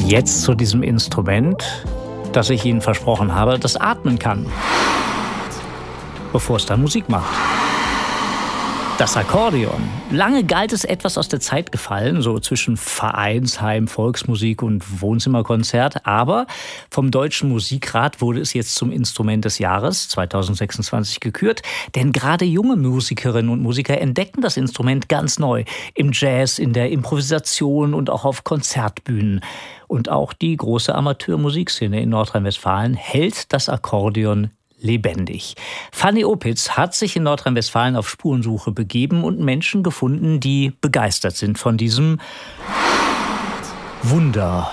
Jetzt zu diesem Instrument, das ich Ihnen versprochen habe, das atmen kann, bevor es dann Musik macht. Das Akkordeon. Lange galt es etwas aus der Zeit gefallen, so zwischen Vereinsheim, Volksmusik und Wohnzimmerkonzert. Aber vom Deutschen Musikrat wurde es jetzt zum Instrument des Jahres 2026 gekürt. Denn gerade junge Musikerinnen und Musiker entdecken das Instrument ganz neu. Im Jazz, in der Improvisation und auch auf Konzertbühnen. Und auch die große Amateurmusikszene in Nordrhein-Westfalen hält das Akkordeon lebendig. Fanny Opitz hat sich in Nordrhein-Westfalen auf Spurensuche begeben und Menschen gefunden, die begeistert sind von diesem Wundergerät.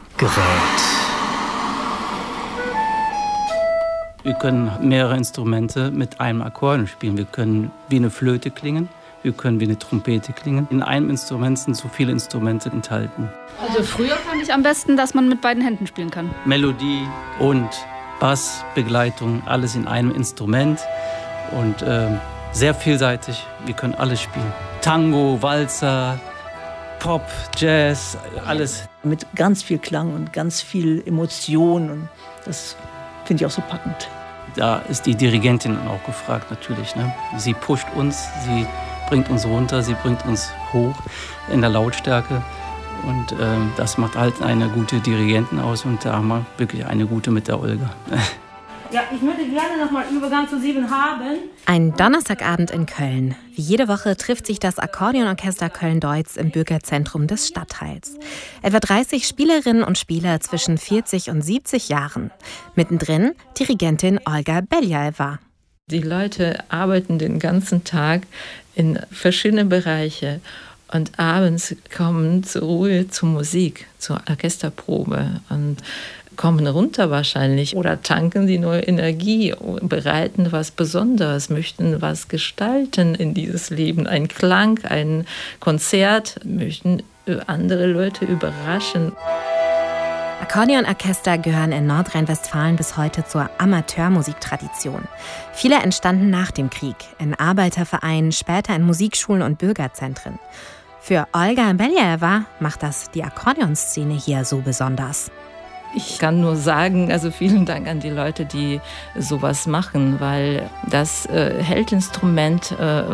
Wir können mehrere Instrumente mit einem Akkordeon spielen. Wir können wie eine Flöte klingen, wir können wie eine Trompete klingen. In einem Instrument sind so viele Instrumente enthalten. Also früher fand ich am besten, dass man mit beiden Händen spielen kann. Melodie und Bass, Begleitung, alles in einem Instrument und sehr vielseitig. Wir können alles spielen. Tango, Walzer, Pop, Jazz, alles. Mit ganz viel Klang und ganz viel Emotion und das finde ich auch so packend. Da ist die Dirigentin auch gefragt natürlich. Ne? Sie pusht uns, sie bringt uns runter, sie bringt uns hoch in der Lautstärke. Und das macht halt eine gute Dirigentin aus und da haben wir wirklich eine gute mit der Olga. Ja, ich würde gerne noch mal Übergang zu 7 haben. Ein Donnerstagabend in Köln. Wie jede Woche trifft sich das Akkordeonorchester Köln-Deutz im Bürgerzentrum des Stadtteils. Etwa 30 Spielerinnen und Spieler zwischen 40 und 70 Jahren. Mittendrin Dirigentin Olga Beljaeva. Die Leute arbeiten den ganzen Tag in verschiedene Bereiche. Und abends kommen zur Ruhe zur Musik, zur Orchesterprobe und kommen runter wahrscheinlich oder tanken die neue Energie, bereiten was Besonderes, möchten was gestalten in dieses Leben, ein Klang, ein Konzert, möchten andere Leute überraschen. Akkordeonorchester gehören in Nordrhein-Westfalen bis heute zur Amateurmusiktradition. Viele entstanden nach dem Krieg, in Arbeitervereinen, später in Musikschulen und Bürgerzentren. Für Olga Beljaeva macht das die Akkordeonszene hier so besonders. Ich kann nur sagen, also vielen Dank an die Leute, die sowas machen, weil das hält Instrument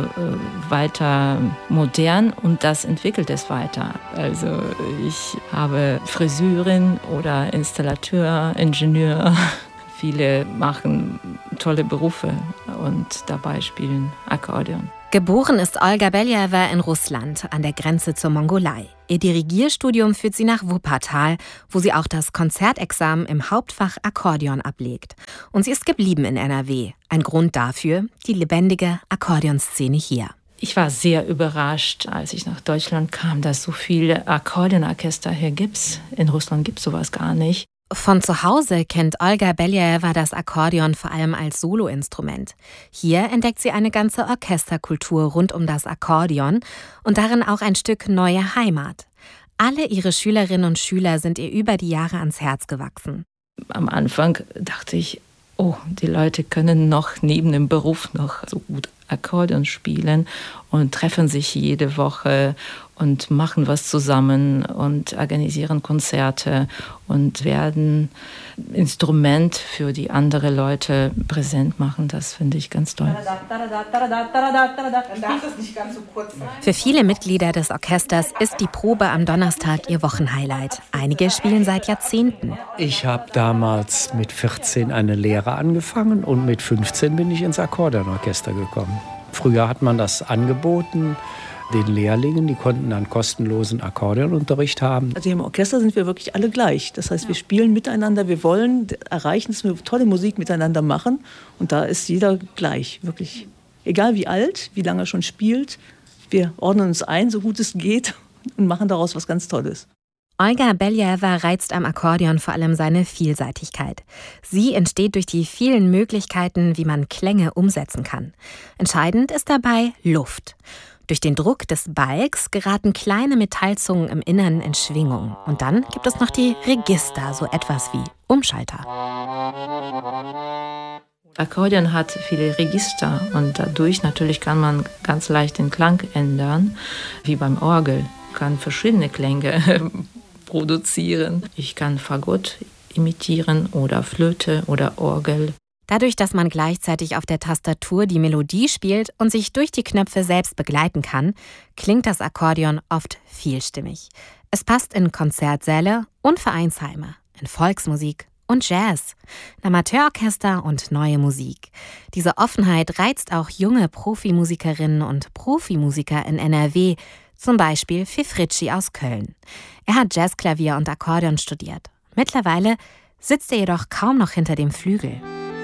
weiter modern und das entwickelt es weiter. Also ich habe Friseurin oder Installateur, Ingenieur. Viele machen tolle Berufe und dabei spielen Akkordeon. Geboren ist Olga Beljaeva in Russland, an der Grenze zur Mongolei. Ihr Dirigierstudium führt sie nach Wuppertal, wo sie auch das Konzertexamen im Hauptfach Akkordeon ablegt. Und sie ist geblieben in NRW. Ein Grund dafür, die lebendige Akkordeonszene hier. Ich war sehr überrascht, als ich nach Deutschland kam, dass es so viele Akkordeonorchester hier gibt. In Russland gibt es sowas gar nicht. Von zu Hause kennt Olga Beljaeva das Akkordeon vor allem als Soloinstrument. Hier entdeckt sie eine ganze Orchesterkultur rund um das Akkordeon und darin auch ein Stück neue Heimat. Alle ihre Schülerinnen und Schüler sind ihr über die Jahre ans Herz gewachsen. Am Anfang dachte ich, oh, die Leute können noch neben dem Beruf noch so gut Akkordeon spielen und treffen sich jede Woche und machen was zusammen und organisieren Konzerte und werden Instrument für die anderen Leute präsent machen. Das finde ich ganz toll. Für viele Mitglieder des Orchesters ist die Probe am Donnerstag ihr Wochenhighlight. Einige spielen seit Jahrzehnten. Ich habe damals mit 14 eine Lehre angefangen und mit 15 bin ich ins Akkordeonorchester gekommen. Früher hat man das angeboten den Lehrlingen, die konnten dann kostenlosen Akkordeonunterricht haben. Also hier im Orchester sind wir wirklich alle gleich. Das heißt, wir spielen miteinander, wir wollen erreichen, dass wir tolle Musik miteinander machen. Und da ist jeder gleich, wirklich. Egal wie alt, wie lange er schon spielt, wir ordnen uns ein, so gut es geht und machen daraus was ganz Tolles. Olga Beljaeva reizt am Akkordeon vor allem seine Vielseitigkeit. Sie entsteht durch die vielen Möglichkeiten, wie man Klänge umsetzen kann. Entscheidend ist dabei Luft. Durch den Druck des Balgs geraten kleine Metallzungen im Innern in Schwingung. Und dann gibt es noch die Register, so etwas wie Umschalter. Akkordeon hat viele Register und dadurch natürlich kann man ganz leicht den Klang ändern, wie beim Orgel. Man kann verschiedene Klänge produzieren. Ich kann Fagott imitieren oder Flöte oder Orgel. Dadurch, dass man gleichzeitig auf der Tastatur die Melodie spielt und sich durch die Knöpfe selbst begleiten kann, klingt das Akkordeon oft vielstimmig. Es passt in Konzertsäle und Vereinsheime, in Volksmusik und Jazz, in Amateurorchester und neue Musik. Diese Offenheit reizt auch junge Profimusikerinnen und Profimusiker in NRW, zum Beispiel Fifritschi aus Köln. Er hat Jazzklavier und Akkordeon studiert. Mittlerweile sitzt er jedoch kaum noch hinter dem Flügel.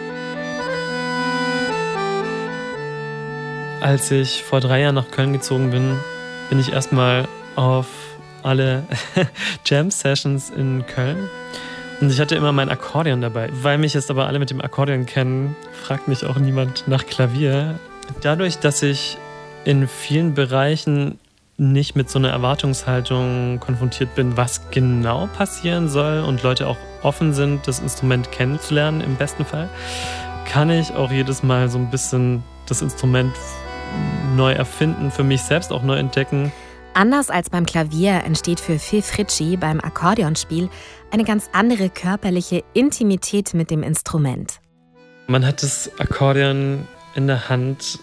Als ich vor 3 Jahren nach Köln gezogen bin, bin ich erstmal auf alle Jam-Sessions in Köln. Und ich hatte immer mein Akkordeon dabei. Weil mich jetzt aber alle mit dem Akkordeon kennen, fragt mich auch niemand nach Klavier. Dadurch, dass ich in vielen Bereichen nicht mit so einer Erwartungshaltung konfrontiert bin, was genau passieren soll und Leute auch offen sind, das Instrument kennenzulernen im besten Fall, kann ich auch jedes Mal so ein bisschen das Instrument neu erfinden, für mich selbst auch neu entdecken. Anders als beim Klavier entsteht für Fifritschi beim Akkordeonspiel eine ganz andere körperliche Intimität mit dem Instrument. Man hat das Akkordeon in der Hand.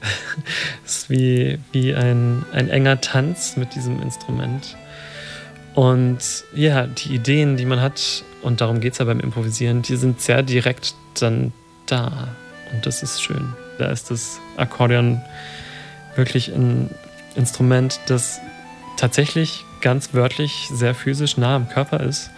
Es ist wie ein enger Tanz mit diesem Instrument. Und ja, die Ideen, die man hat, und darum geht es ja beim Improvisieren, die sind sehr direkt dann da. Und das ist schön. Da ist das Akkordeon wirklich ein Instrument, das tatsächlich ganz wörtlich sehr physisch nah am Körper ist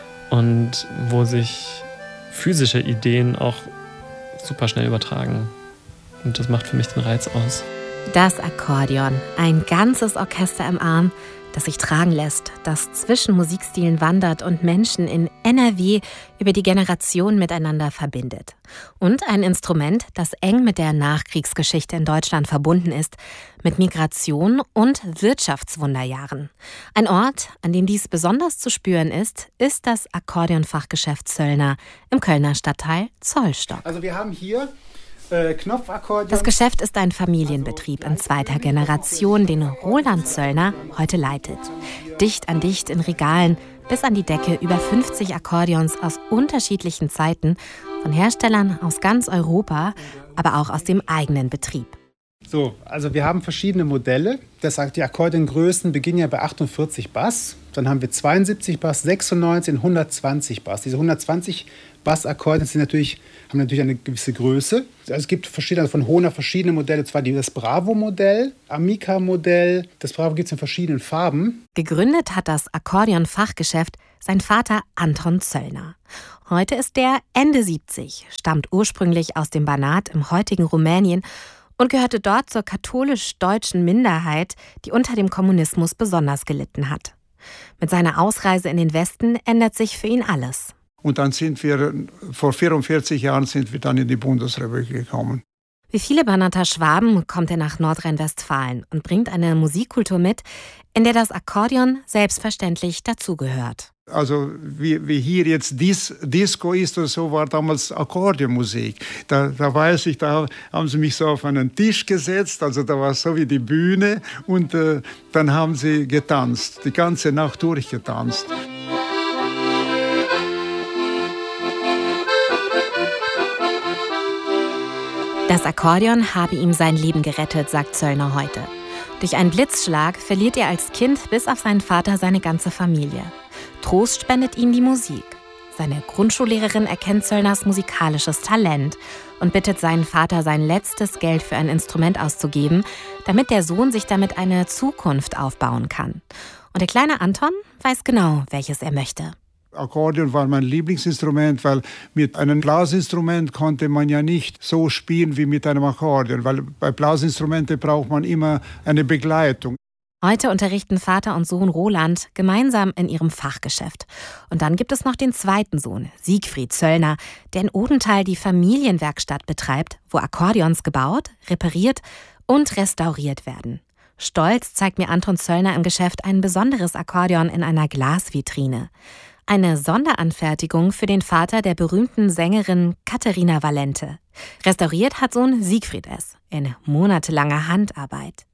und wo sich physische Ideen auch super schnell übertragen. Und das macht für mich den Reiz aus. Das Akkordeon, ein ganzes Orchester im Arm, das sich tragen lässt, das zwischen Musikstilen wandert und Menschen in NRW über die Generationen miteinander verbindet. Und ein Instrument, das eng mit der Nachkriegsgeschichte in Deutschland verbunden ist, mit Migration und Wirtschaftswunderjahren. Ein Ort, an dem dies besonders zu spüren ist das Akkordeonfachgeschäft Zöllner im Kölner Stadtteil Zollstock. Also wir haben hier Knopfakkordeon. Das Geschäft ist ein Familienbetrieb in 2. Generation, den Roland Zöllner heute leitet. Dicht an dicht in Regalen, bis an die Decke über 50 Akkordeons aus unterschiedlichen Zeiten, von Herstellern aus ganz Europa, aber auch aus dem eigenen Betrieb. So, also wir haben verschiedene Modelle. Das sagt, die Akkordeongrößen beginnen ja bei 48 Bass. Dann haben wir 72 Bass, 96 und 120 Bass. Diese 120 Bassakkordeon haben natürlich eine gewisse Größe. Also es gibt von Hohner verschiedene Modelle, zwar das Bravo-Modell, Amica-Modell. Das Bravo gibt es in verschiedenen Farben. Gegründet hat das Akkordeon-Fachgeschäft sein Vater Anton Zöllner. Heute ist der Ende 70, stammt ursprünglich aus dem Banat im heutigen Rumänien und gehörte dort zur katholisch-deutschen Minderheit, die unter dem Kommunismus besonders gelitten hat. Mit seiner Ausreise in den Westen ändert sich für ihn alles. Und dann vor 44 Jahren sind wir dann in die Bundesrepublik gekommen. Wie viele Banater Schwaben kommt er nach Nordrhein-Westfalen und bringt eine Musikkultur mit, in der das Akkordeon selbstverständlich dazugehört. Also wie hier jetzt Disco ist oder so, war damals Akkordeonmusik. Da weiß ich, da haben sie mich so auf einen Tisch gesetzt, also da war so wie die Bühne und dann haben sie getanzt, die ganze Nacht durchgetanzt. Das Akkordeon habe ihm sein Leben gerettet, sagt Zöllner heute. Durch einen Blitzschlag verliert er als Kind bis auf seinen Vater seine ganze Familie. Trost spendet ihm die Musik. Seine Grundschullehrerin erkennt Zöllners musikalisches Talent und bittet seinen Vater, sein letztes Geld für ein Instrument auszugeben, damit der Sohn sich damit eine Zukunft aufbauen kann. Und der kleine Anton weiß genau, welches er möchte. Akkordeon war mein Lieblingsinstrument, weil mit einem Blasinstrument konnte man ja nicht so spielen wie mit einem Akkordeon, weil bei Blasinstrumenten braucht man immer eine Begleitung. Heute unterrichten Vater und Sohn Roland gemeinsam in ihrem Fachgeschäft. Und dann gibt es noch den zweiten Sohn, Siegfried Zöllner, der in Odenthal die Familienwerkstatt betreibt, wo Akkordeons gebaut, repariert und restauriert werden. Stolz zeigt mir Anton Zöllner im Geschäft ein besonderes Akkordeon in einer Glasvitrine. Eine Sonderanfertigung für den Vater der berühmten Sängerin Katharina Valente. Restauriert hat Sohn Siegfried es in monatelanger Handarbeit.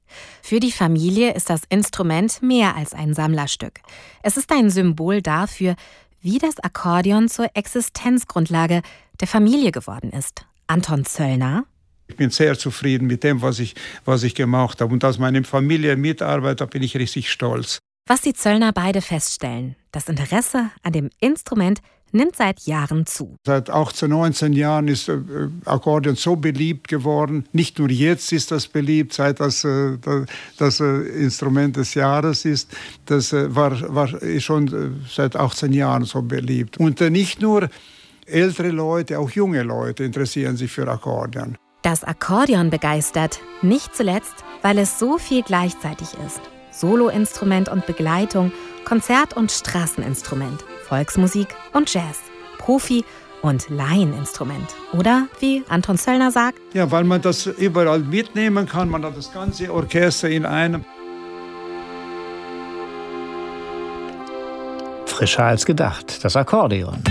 Für die Familie ist das Instrument mehr als ein Sammlerstück. Es ist ein Symbol dafür, wie das Akkordeon zur Existenzgrundlage der Familie geworden ist. Anton Zöllner: Ich bin sehr zufrieden mit dem, was ich gemacht habe. Und als meine Familie mitarbeitet, bin ich richtig stolz. Was die Zöllner beide feststellen: Das Interesse an dem Instrument nimmt seit Jahren zu. Seit 18, 19 Jahren ist Akkordeon so beliebt geworden. Nicht nur jetzt ist das beliebt, seit das Instrument des Jahres ist. Das war schon seit 18 Jahren so beliebt. Und nicht nur ältere Leute, auch junge Leute interessieren sich für Akkordeon. Das Akkordeon begeistert, nicht zuletzt, weil es so viel gleichzeitig ist. Soloinstrument und Begleitung, Konzert- und Straßeninstrument, Volksmusik und Jazz, Profi- und Laieninstrument. Oder, wie Anton Zöllner sagt: Ja, weil man das überall mitnehmen kann, man hat das ganze Orchester in einem. Frischer als gedacht, das Akkordeon.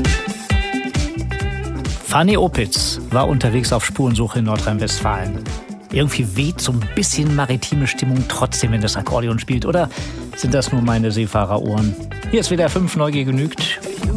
Fanny Opitz war unterwegs auf Spurensuche in Nordrhein-Westfalen. Irgendwie weht so ein bisschen maritime Stimmung trotzdem, wenn das Akkordeon spielt. Oder sind das nur meine Seefahrerohren? Hier ist WDR 5 Neugier genügt.